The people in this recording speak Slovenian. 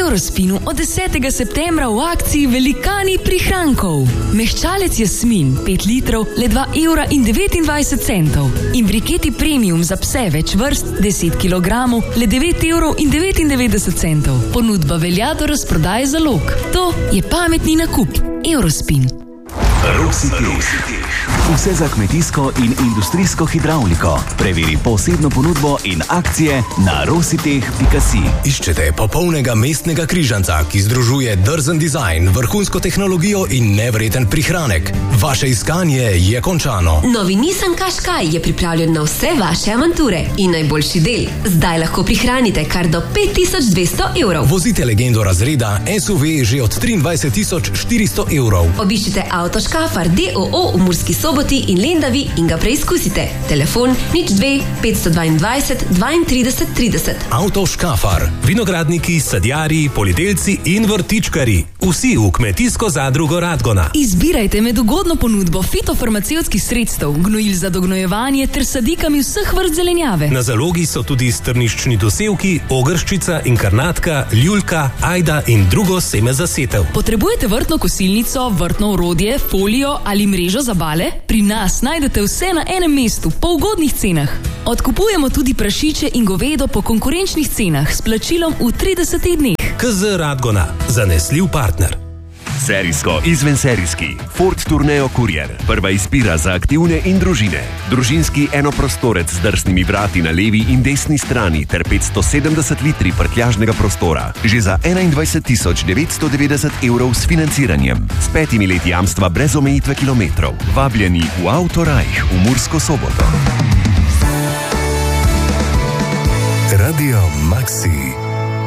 Eurospinu od 10. septembra v akciji Velikani prihrankov. Mehčalec Jasmin 5 litrov le 2,29 evra in briketi premium za pse več vrst 10 kg le 9,99 evra. Ponudba velja do razprodaje zalog. To je pametni nakup. Eurospin. Rositeh. Vse za kmetijsko in industrijsko hidravliko. Preveri posebno ponudbo in akcije na rositeh.si. Iščete popolnega mestnega križanca, ki združuje drzen dizajn, vrhunsko tehnologijo in nevreden prihranek. Vaše iskanje je končano. Novi Nissan Qashqai je pripravljen na vse vaše avanture. In najboljši del, zdaj lahko prihranite kar do 5200 evrov. Vozite legendo razreda SUV že od 23.400 evrov. Obiščite Auto Škafar d.o.o. v Murski Soboti in Lendavi in ga preizkusite. Telefon 02 522 32 30. Auto Škafar. Vinogradniki, sadjarji, poljedelci in vrtičkari. Vsi v kmetijsko zadrugo Radgona. Izbirajte med ugodno ponudbo fitofarmacevtskih sredstev, gnojil za dognojevanje ter sadikami vseh vrst zelenjave. Na zalogi so tudi strniščni dosevki, ogrščica, inkarnatka, ljuljka, ajda in drugo seme za setev. Potrebujete vrtno kosilnico, vrtno orodje, folijo ali mrežo za bale? Pri nas najdete vse na enem mestu, po ugodnih cenah. Odkupujemo tudi prašiče in govedo po konkurenčnih cenah s plačilom v 30 dneh. KZ Radgona. Zanesljiv partner. Serijsko, izvenserijski. Ford Tourneo Courier. Prva izbira za aktivne in družine. Družinski enoprostorec z drsnimi vrati na levi in desni strani ter 570 litri prtljažnega prostora. Že za 21.990 evrov s financiranjem. S 5 leti jamstva brez omejitve kilometrov. Vabljeni v Autorajh v Mursko Soboto. Radio Maxi.